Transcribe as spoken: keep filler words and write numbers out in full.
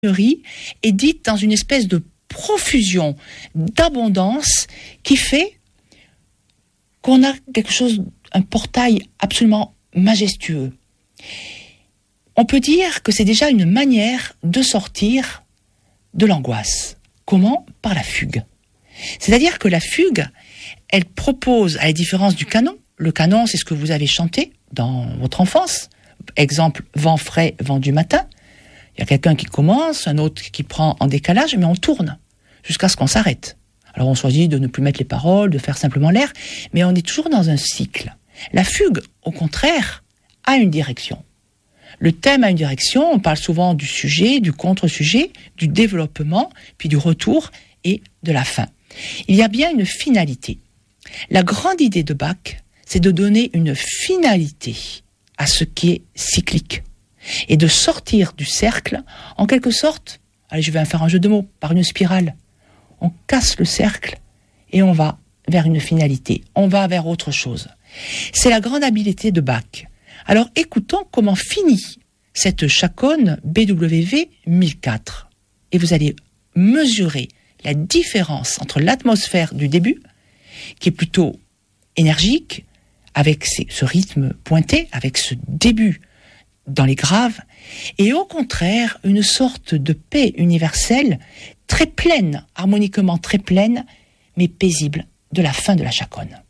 est dite dans une espèce de profusion, d'abondance qui fait qu'on a quelque chose, un portail absolument majestueux. On peut dire que c'est déjà une manière de sortir de l'angoisse. Comment ? Par la fugue. C'est-à-dire que la fugue, elle propose, à la différence du canon, le canon, c'est ce que vous avez chanté dans votre enfance. Exemple, vent frais, vent du matin. Il y a quelqu'un qui commence, un autre qui prend en décalage, mais on tourne jusqu'à ce qu'on s'arrête. Alors on choisit de ne plus mettre les paroles, de faire simplement l'air, mais on est toujours dans un cycle. La fugue, au contraire, a une direction. Le thème a une direction, on parle souvent du sujet, du contre-sujet, du développement, puis du retour et de la fin. Il y a bien une finalité. La grande idée de Bach, c'est de donner une finalité à ce qui est cyclique et de sortir du cercle, en quelque sorte, allez, je vais faire un jeu de mots, par une spirale. On casse le cercle et on va vers une finalité, on va vers autre chose. C'est la grande habileté de Bach. Alors écoutons comment finit cette chaconne B W V mille quatre. Et vous allez mesurer la différence entre l'atmosphère du début, qui est plutôt énergique, avec ce rythme pointé, avec ce début dans les graves, et au contraire une sorte de paix universelle très pleine, harmoniquement très pleine, mais paisible, de la fin de la chaconne.